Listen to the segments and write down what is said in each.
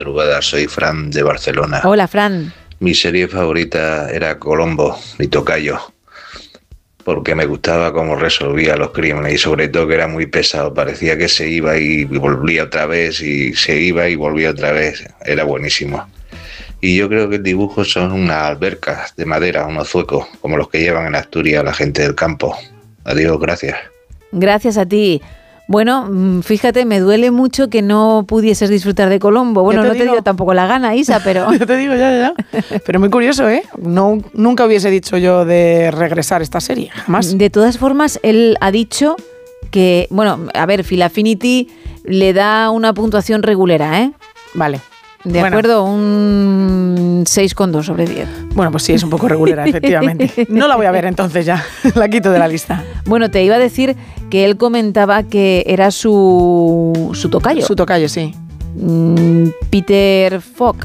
Madrugada, soy Fran de Barcelona. Hola, Fran. Mi serie favorita era Colombo, mi tocayo, porque me gustaba cómo resolvía los crímenes y sobre todo que era muy pesado. Parecía que se iba y volvía otra vez y se iba y volvía otra vez. Era buenísimo. Y yo creo que el dibujo son unas albercas de madera, unos zuecos, como los que llevan en Asturias la gente del campo. Adiós, gracias. Gracias a ti. Bueno, fíjate, me duele mucho que no pudieses disfrutar de Colombo. Bueno, no te dio tampoco la gana, Isa, pero... Yo te digo, ya. Pero muy curioso, ¿eh? Nunca hubiese dicho yo de regresar a esta serie, jamás. De todas formas, él ha dicho que... Bueno, a ver, Phil Affinity le da una puntuación regulera, ¿eh? Vale. De acuerdo, un 6,2 sobre 10. Bueno, pues sí, es un poco regulera, efectivamente. No la voy a ver entonces ya, la quito de la lista. Bueno, te iba a decir que él comentaba que era su tocayo. Su tocayo, sí. Peter Falk,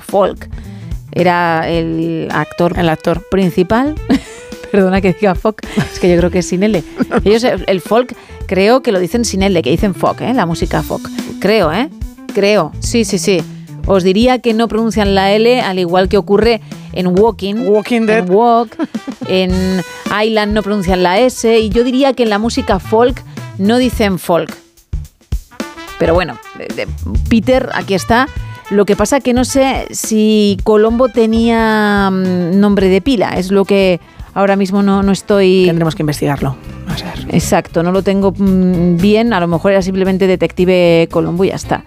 era el actor principal. Perdona que diga Falk, es que yo creo que es sin L. Ellos, el folk, creo que lo dicen sin L, que dicen folk, la música folk. Creo, sí. Os diría que no pronuncian la L, al igual que ocurre en Walking Dead. En Walk, en Island no pronuncian la S, y yo diría que en la música folk no dicen folk. Pero bueno, Peter, aquí está. Lo que pasa que no sé si Colombo tenía nombre de pila, es lo que ahora mismo no estoy... Tendremos que investigarlo. Vamos a ver. Exacto, no lo tengo bien, a lo mejor era simplemente Detective Colombo y ya está.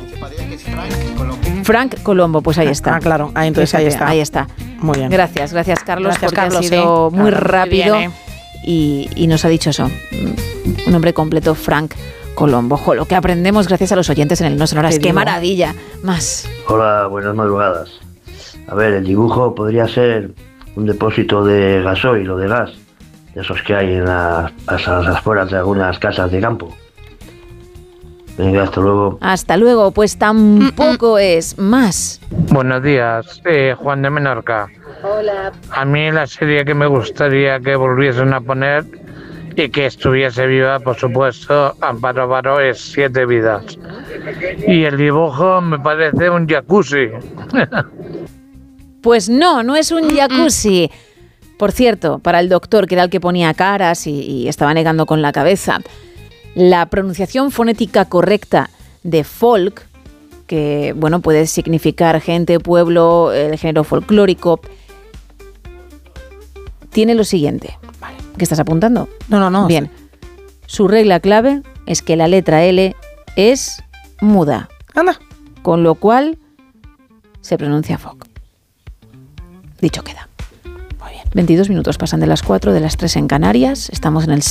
Frank Colombo, pues ahí está. Claro, entonces ahí está. Muy bien. Gracias Carlos, porque Carlos, ha sido muy rápido muy bien, y nos ha dicho eso. Un nombre completo, Frank Colombo. Ojo, lo que aprendemos gracias a los oyentes en el No Sonoras. ¡Qué maravilla! Más. Hola, buenas madrugadas. A ver, el dibujo podría ser un depósito de gasoil o de gas, de esos que hay en las afueras de algunas casas de campo. Venga, hasta luego. Hasta luego, pues tampoco es más. Buenos días, Juan de Menorca. Hola. A mí la serie que me gustaría que volviesen a poner y que estuviese viva, por supuesto, Amparo Baró, es 7 vidas. Y el dibujo me parece un jacuzzi. Pues no es un jacuzzi. Por cierto, para el doctor, que era el que ponía caras y estaba negando con la cabeza, la pronunciación fonética correcta de folk, que bueno, puede significar gente, pueblo, el género folclórico, tiene lo siguiente. Vale. ¿Qué estás apuntando? No. Bien. Su regla clave es que la letra L es muda. Anda. Con lo cual se pronuncia folk. Dicho queda. Muy bien. 22 minutos pasan de las 4, de las 3 en Canarias. Estamos en el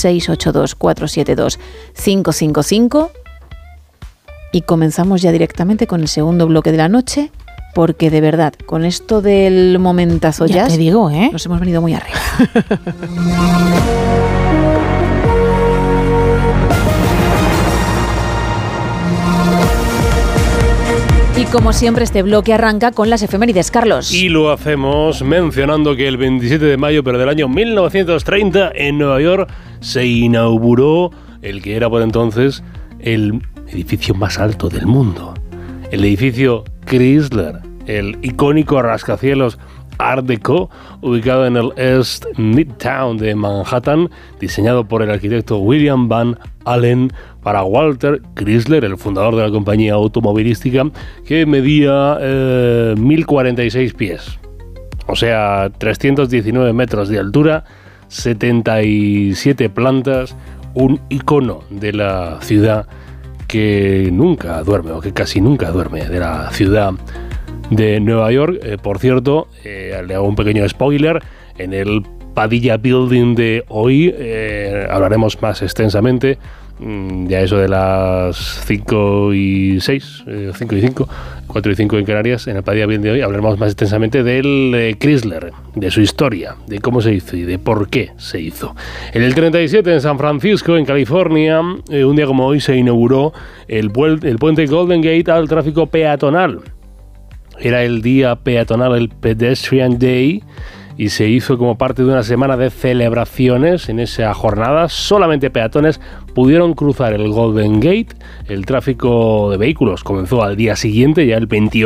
682-472-555 y comenzamos ya directamente con el segundo bloque de la noche, porque de verdad, con esto del momentazo ya jazz, te digo, nos hemos venido muy arriba. Y como siempre, este bloque arranca con las efemérides, Carlos. Y lo hacemos mencionando que el 27 de mayo, pero del año 1930, en Nueva York, se inauguró el que era por entonces el edificio más alto del mundo. El edificio Chrysler, el icónico rascacielos Art Deco, ubicado en el East Midtown de Manhattan, diseñado por el arquitecto William Van Allen para Walter Chrysler, el fundador de la compañía automovilística, que medía 1046 pies, o sea, 319 metros de altura, 77 plantas, un icono de la ciudad que nunca duerme, o que casi nunca duerme, de la ciudad de Nueva York. Por cierto, le hago un pequeño spoiler, en el Padilla Building de hoy hablaremos más extensamente, ya eso de las 5 y 6, 5 y 5, 4 y 5 en Canarias, en el Padilla Building de hoy hablaremos más extensamente del Chrysler, de su historia, de cómo se hizo y de por qué se hizo. En el 37, en San Francisco, en California, un día como hoy se inauguró el puente Golden Gate al tráfico peatonal. Era el día peatonal, el Pedestrian Day, y se hizo como parte de una semana de celebraciones. En esa jornada solamente peatones pudieron cruzar el Golden Gate. El tráfico de vehículos comenzó al día siguiente, ya el 28